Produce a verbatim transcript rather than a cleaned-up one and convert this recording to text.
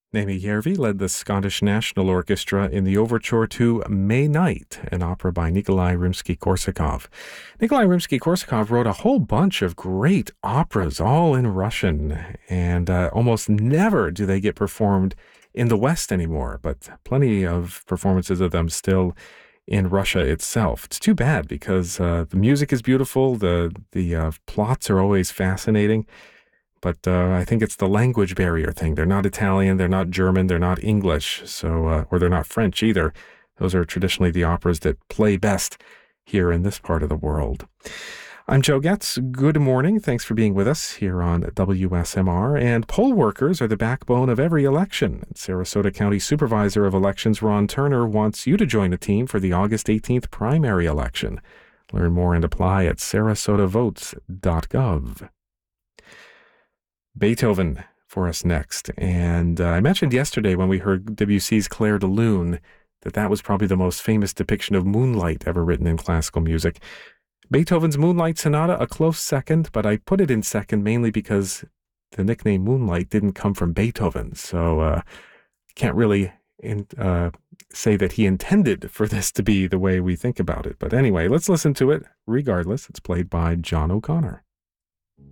Naomi Järvi led the Scottish National Orchestra in the overture to May Night, an opera by Nikolai Rimsky-Korsakov. Nikolai Rimsky-Korsakov wrote a whole bunch of great operas, all in Russian, and uh, almost never do they get performed in the West anymore, but plenty of performances of them still in Russia itself. It's too bad because uh, the music is beautiful, the, the uh, plots are always fascinating. But uh, I think it's the language barrier thing. They're not Italian, they're not German, they're not English, so uh, or they're not French either. Those are traditionally the operas that play best here in this part of the world. I'm Joe Getz. Good morning. Thanks for being with us here on W S M R. And poll workers are the backbone of every election. Sarasota County Supervisor of Elections Ron Turner wants you to join the team for the August eighteenth primary election. Learn more and apply at sarasota votes dot gov. Beethoven for us next. And uh, I mentioned yesterday when we heard Debussy's Clair de Lune that that was probably the most famous depiction of moonlight ever written in classical music. Beethoven's Moonlight Sonata, a close second, but I put it in second mainly because the nickname Moonlight didn't come from Beethoven. So uh, can't really in, uh, say that he intended for this to be the way we think about it. But anyway, let's listen to it. Regardless, it's played by John O'Connor.